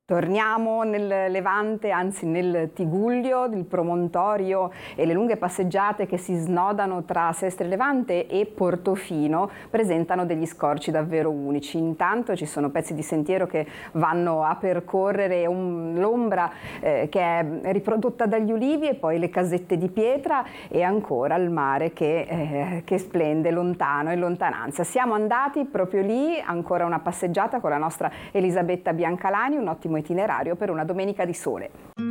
Torniamo nel Levante, anzi nel Tigullio, il promontorio e le lunghe passeggiate che si snodano tra Sestre Levante e Portofino presentano degli scorci davvero unici. Intanto ci sono pezzi di sentiero che vanno a percorrere l'ombra che è riprodotta dagli ulivi e poi le casette di pietra e ancora il mare che splende lontano in lontananza. Siamo andati proprio lì, ancora una passeggiata con la nostra Elisabetta Biancalani, un ottimo itinerario per una domenica di sole.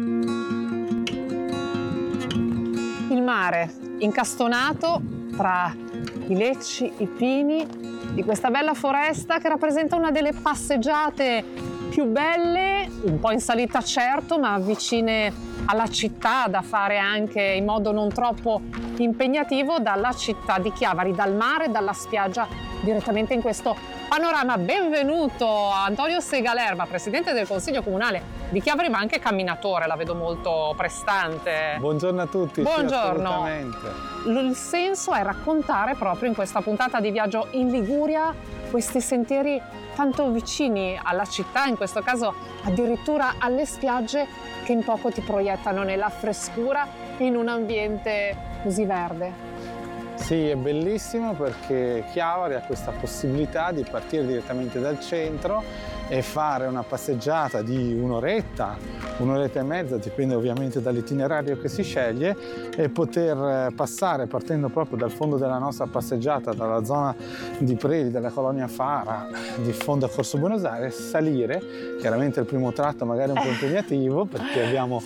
Il mare incastonato tra i lecci, i pini di questa bella foresta che rappresenta una delle passeggiate più belle, un po' in salita certo, ma vicine alla città, da fare anche in modo non troppo impegnativo dalla città di Chiavari, dal mare, dalla spiaggia, direttamente in questo panorama. Benvenuto Antonio Segalerba, presidente del Consiglio Comunale di Chiavari, ma anche camminatore, la vedo molto prestante. Buongiorno a tutti. Buongiorno. Sì, il senso è raccontare proprio in questa puntata di Viaggio in Liguria questi sentieri tanto vicini alla città, in questo caso addirittura alle spiagge, che in poco ti proiettano nella frescura e in un ambiente così verde. Sì, è bellissimo perché Chiavari ha questa possibilità di partire direttamente dal centro e fare una passeggiata di un'oretta e mezza, dipende ovviamente dall'itinerario che si sceglie, e poter passare partendo proprio dal fondo della nostra passeggiata, dalla zona di Preli, della colonia Fara, di fondo a Corso Buenos Aires, salire. Chiaramente il primo tratto magari un po' impegnativo perché abbiamo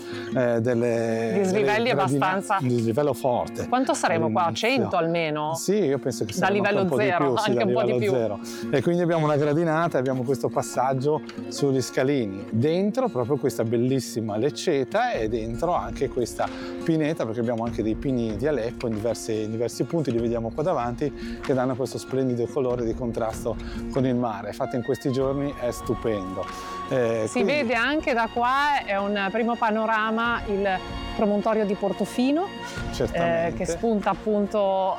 dislivelli abbastanza. Un dislivello forte. Quanto saremo qua? 100 almeno? Sì, io penso che da livello un po' zero, di più, sì, anche un po' di più. Zero. E quindi abbiamo una gradinata, abbiamo questo passaggio sugli scalini. Dentro proprio questa bellissima lecceta e dentro anche questa pineta, perché abbiamo anche dei pini di Aleppo in diversi punti, li vediamo qua davanti, che danno questo splendido colore di contrasto con il mare. Fatto in questi giorni è stupendo. Si vede anche da qua, è un primo panorama, il promontorio di Portofino, che spunta appunto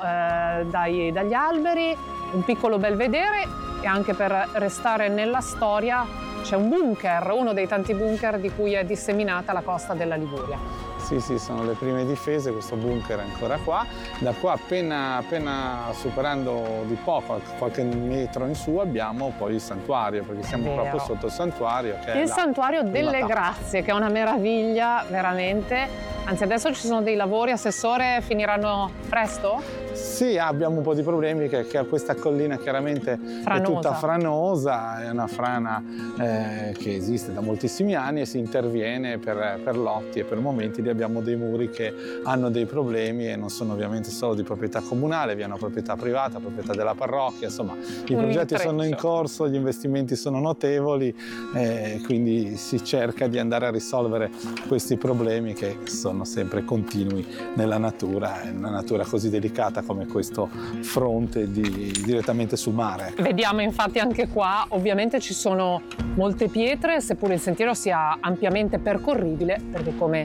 dagli alberi, un piccolo belvedere, e anche per restare nella storia c'è un bunker, uno dei tanti bunker di cui è disseminata la costa della Liguria. Sì, sono le prime difese, questo bunker è ancora qua. Da qua appena superando di poco, qualche metro in su, abbiamo poi il santuario, perché siamo proprio sotto il santuario. Che è il santuario delle Grazie, che è una meraviglia veramente. Anzi, adesso ci sono dei lavori, Assessore, finiranno presto? Sì, abbiamo un po' di problemi che questa collina chiaramente è tutta franosa, è una frana che esiste da moltissimi anni e si interviene per lotti e per momenti. Lì abbiamo dei muri che hanno dei problemi e non sono ovviamente solo di proprietà comunale, vi è una proprietà privata, proprietà della parrocchia, insomma i progetti sono in corso, gli investimenti sono notevoli, quindi si cerca di andare a risolvere questi problemi che sono sempre continui nella natura, in una natura così delicata come questo fronte direttamente sul mare. Vediamo infatti anche qua, ovviamente ci sono molte pietre, seppur il sentiero sia ampiamente percorribile, perché come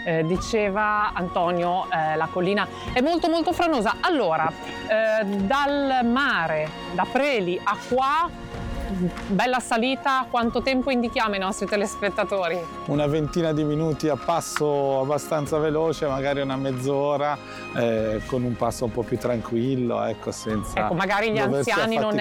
diceva Antonio, la collina è molto molto franosa. Allora, dal mare, da Preli a qua, bella salita, quanto tempo indichiamo ai nostri telespettatori? Una ventina di minuti a passo abbastanza veloce, magari una mezz'ora, con un passo un po' più tranquillo, senza magari gli anziani non